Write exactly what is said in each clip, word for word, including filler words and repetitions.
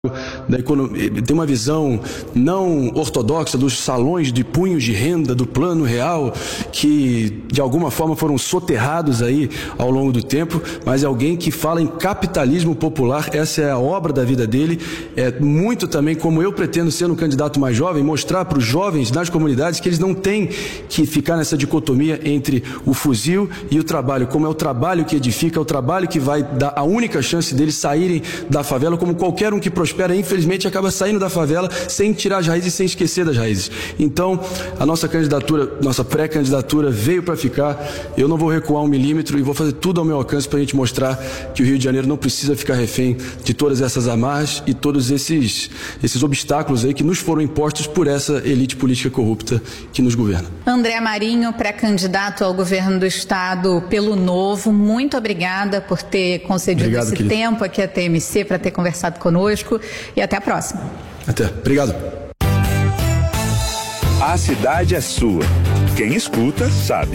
da economia, tem uma visão não ortodoxa dos salões de punhos de renda do Plano Real, que de alguma forma foram soterrados aí ao longo do tempo, mas é alguém que fala em capitalismo popular. Essa é a obra da vida dele. É muito também como eu pretendo ser um candidato mais jovem, mostrar para os jovens nas comunidades que eles não têm que ficar nessa dicotomia entre o fuzil e o trabalho, como é o trabalho que edifica, é o trabalho que vai dar a única chance deles saírem da favela, como qualquer um que prospera, infelizmente, acaba saindo da favela sem tirar as raízes, sem esquecer das raízes. Então, a nossa candidatura, nossa pré-candidatura veio para ficar. Eu não vou recuar um milímetro e vou fazer tudo ao meu alcance para a gente mostrar que o Rio de Janeiro não precisa ficar refém de todas essas amarras e todos esses, esses obstáculos aí que nos foram impostos por essa elite política corrupta que nos governa. André Marinho, pré-candidato ao governo do Estado pelo Novo, muito obrigada por ter concedido Obrigado, esse querido. tempo aqui à T M C para ter conversado conosco. E até a próxima. Até. Obrigado. A cidade é sua. Quem escuta, sabe.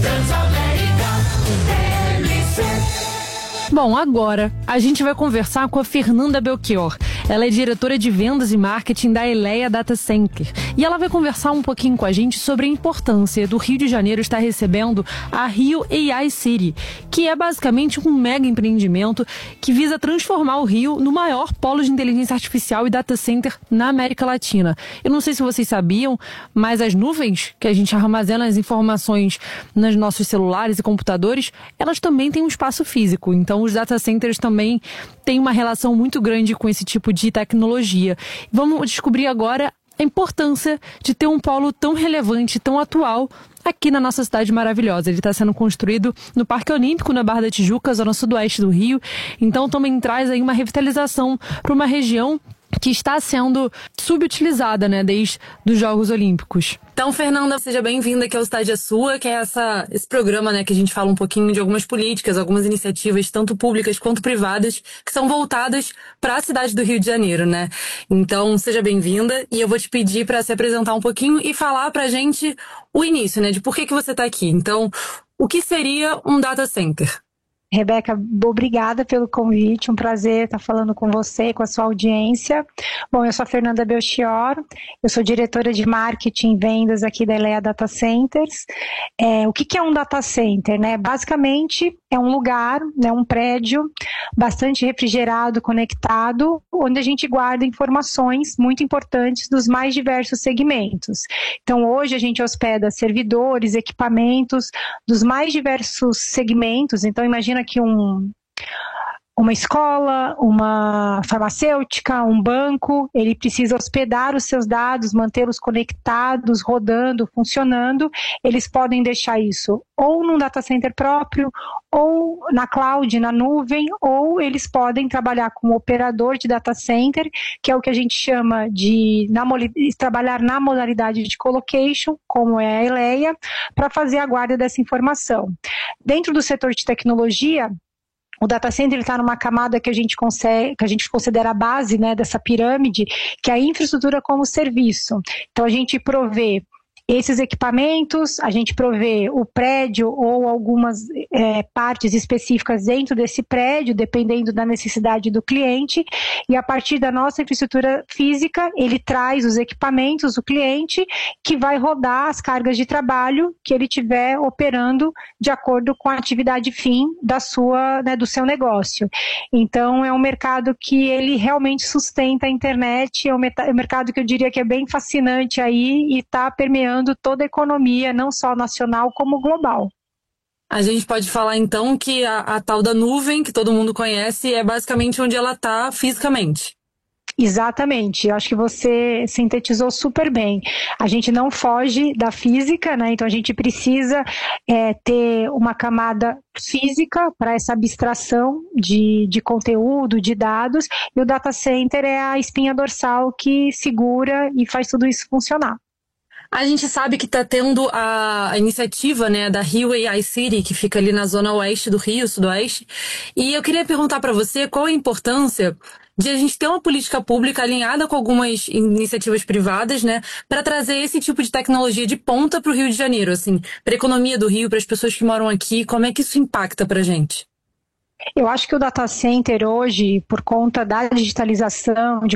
Bom, agora a gente vai conversar com a Fernanda Belchior. Ela é diretora de vendas e marketing da Eleia Data Center. E ela vai conversar um pouquinho com a gente sobre a importância do Rio de Janeiro estar recebendo a Rio A I City, que é basicamente um mega empreendimento que visa transformar o Rio no maior polo de inteligência artificial e data center na América Latina. Eu não sei se vocês sabiam, mas as nuvens que a gente armazena as informações nos nossos celulares e computadores, elas também têm um espaço físico. Então, os data centers também têm uma relação muito grande com esse tipo de tecnologia. Vamos descobrir agora a importância de ter um polo tão relevante, tão atual aqui na nossa cidade maravilhosa. Ele está sendo construído no Parque Olímpico, na Barra da Tijuca, zona sudoeste do Rio. Então também traz aí uma revitalização para uma região que está sendo subutilizada, né, desde os Jogos Olímpicos. Então, Fernanda, seja bem-vinda aqui ao Cidade é Sua, que é essa, esse programa, né, que a gente fala um pouquinho de algumas políticas, algumas iniciativas, tanto públicas quanto privadas, que são voltadas para a cidade do Rio de Janeiro, né? Então, seja bem-vinda e eu vou te pedir para se apresentar um pouquinho e falar para a gente o início, né, de por que que você está aqui. Então, o que seria um data center? Rebeca, obrigada pelo convite, um prazer estar falando com você, com a sua audiência. Bom, eu sou a Fernanda Belchior, eu sou diretora de marketing e vendas aqui da Eleia Data Centers. É, o que, que é um data center, né? Basicamente é um lugar, né, um prédio bastante refrigerado, conectado, onde a gente guarda informações muito importantes dos mais diversos segmentos. Então hoje a gente hospeda servidores, equipamentos dos mais diversos segmentos. Então imagina que um, uma escola, uma farmacêutica, um banco, ele precisa hospedar os seus dados, mantê-los conectados, rodando, funcionando. Eles podem deixar isso ou num data center próprio, ou na cloud, na nuvem, ou eles podem trabalhar com um operador de data center, que é o que a gente chama de na, trabalhar na modalidade de colocation, como é a Eleia, para fazer a guarda dessa informação. Dentro do setor de tecnologia, o data center está numa camada que a gente consegue, que a gente considera a base, né, dessa pirâmide, que é a infraestrutura como serviço. Então a gente provê esses equipamentos, a gente provê o prédio ou algumas é, partes específicas dentro desse prédio, dependendo da necessidade do cliente, e a partir da nossa infraestrutura física, ele traz os equipamentos do cliente que vai rodar as cargas de trabalho que ele tiver operando de acordo com a atividade fim da sua, né, do seu negócio. Então é um mercado que ele realmente sustenta a internet, é um mercado que eu diria que é bem fascinante aí e está permeando toda a economia, não só nacional como global. A gente pode falar então que a, a tal da nuvem, que todo mundo conhece, é basicamente onde ela está fisicamente. Exatamente, eu acho que você sintetizou super bem. A gente não foge da física, né? Então a gente precisa é, ter uma camada física para essa abstração de, de conteúdo, de dados, e o data center é a espinha dorsal que segura e faz tudo isso funcionar. A gente sabe que está tendo a, a iniciativa, né, da Rio A I City, que fica ali na zona oeste do Rio, sudoeste. E eu queria perguntar para você qual a importância de a gente ter uma política pública alinhada com algumas iniciativas privadas, né, para trazer esse tipo de tecnologia de ponta para o Rio de Janeiro, assim, para a economia do Rio, para as pessoas que moram aqui. Como é que isso impacta para a gente? Eu acho que o data center hoje, por conta da digitalização, de